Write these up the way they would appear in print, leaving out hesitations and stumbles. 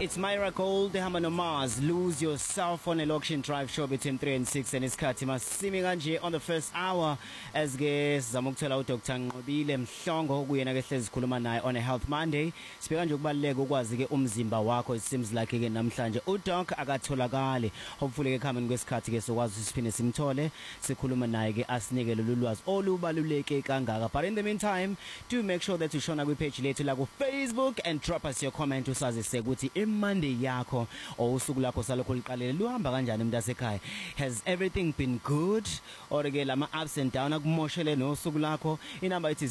It's Myra Gold, ehamba no Mars. Lose yourself on a auction drive show between 3 and 6 and isikhathi masimi kanje on the first hour as ke sizama ukuthola uDr Nqobile Mhlongo kuyena ke hlezi sikhuluma naye on a Health Monday. Sibeka nje ukubaleka ukwazi ke umzimba wakho. It seems like ke namhlanje uDoc akatholakali. Hopefully ke coming kwesikhathi ke sokwazi siphinde simthole sikhuluma naye ke asinike lolwazi olubaluleke kangaka. But in the meantime, do make sure that you shona kwi page lethu la ku Facebook and drop us your comment usazise ukuthi Monday yakho or usuku lakho salokho liqalele luhamba kanjani mntasekhaya. Has everything been good or ke lama ups and down akumoshele no usuku lakho? Inamba ithi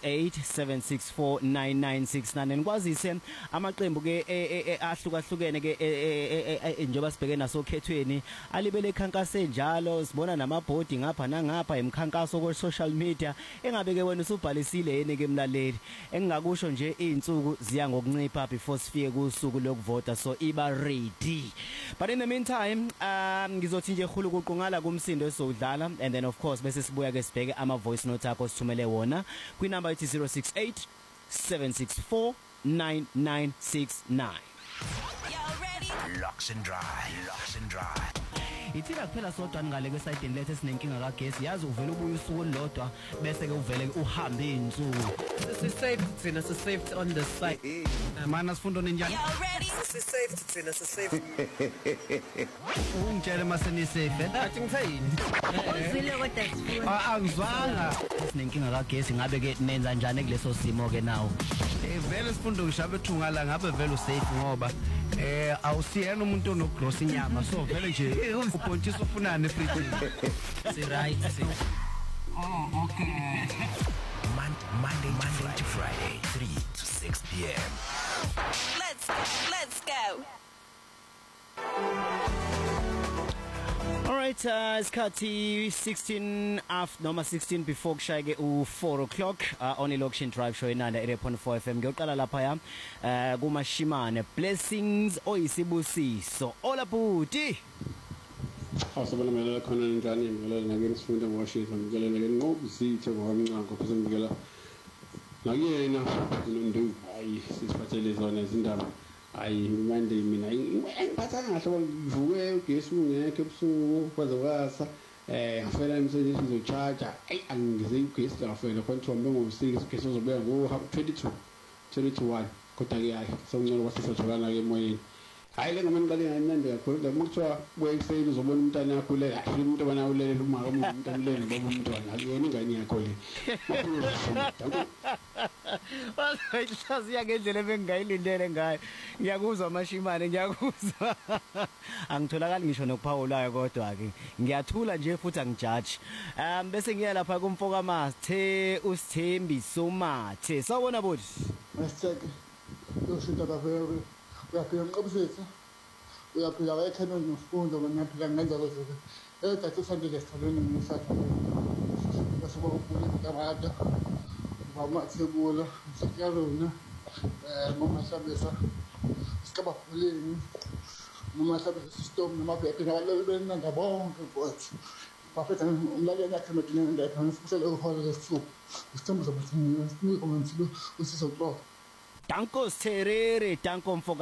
0687649969 nikwazise amaqembu ke ahlukahlukene ke njengoba sibheke naso khethweni alibele ikhankase njalo sibona namabhodi ngapha nangapha emkhankaso ku social media engabeke wena usubhalisile yini ke mlaleli engingakusho nje izinsuku ziya ngokuncipha before sifike kusuku lokuvota, so iba ready. But in the meantime ngizothi nje khulu kuqungala kumsindo esodlala and then of course bese sibuya ke sibheke ama voice note akho sithumele wona kwi number ithi 0687649969. Y'all ready? Locks and dry. Ithina kuphela sodwa ngale kwesayidini lethe sinenkinga kagesi yazi uvela ubuye usuku lodwa bese ke uvele uhambe izinsuku. Sisafety thina sisafety on the side. Mana sifundo ninjani? Y'all ready? Sisafety thina sisafety. Ungitshela maseni safe. Athi ngithini? Uzwile kodwa sifuna. Angizwanga. Sinenkinga kagesi ngabe ke nenza njani kuleso simo ke nawo? Vele sifundo ngishabe thungala ngabe vele usafe ngoba awusiyena umuntu onogross inyama so vele nje upontisa ufunane free. Si right. Oh, okay. Monday to Friday, 3 to 6 p.m. Let's go. Alright, isikhathi 16 after noma 16 before kushaya ke u4 o'clock on election drive show inanda 8.4 FM. Ngiyoqala lapha ya kumashimane Blessings oyisibusiso olabhuti. Awusabonakala khona njani ngelo ngake sifunde ngoshisa ngelo ngeke ngobusithe ngokamncango phose ngikela nakuyena uNondu hayi sisiphathele zona izindaba hayi manje mina ngiphatha kahle ngivuke ugesi ungekho ebusuku kwaze kwasa ngifela emsebenzini ngizocharger angize ugesi ngafela kontrombe ngomsiki ugesi uzobeka ngo 22 kodwa ke hayi songcolo kwasisatholana ke emoyeni. Hayi le ngamani qale nganyande kakhulu ngikuthiwa kwekuseni uzobona umntana yakho le hayi umuntu abana ulele umama umntana le ngoba umntwana akuyona ingane yakho le. Wayihlaziya ngendlela ebengayilindele ngayo. Ngiyakuzwa amashimane ngiyakuzwa. Angitholakali ngisho nokuphawulayo kodwa ke ngiyathula nje futhi angijudge. Bese ngiya lapha kumfoka Mathe uSithembi Somathe. Sawubona bodi. Masitheke. Yoshinta bafere. Uyaphila ngiqobusisa uyaphila wayekhona nofundo ngonaphila ngenza lokho dathu sandile sitholweni ngisathu basuka ukule ntabada bamathebula sikyarona mama sabesa sikaba fuleni mama sabesa system noma bheke nabalelena ngabonke bonke bafetha umlaleli yakhe medina ndayiphansi kusele uhole lesithupa isithembu sobathini siniko manje usizo xoko. Danko Serere, danko mfoka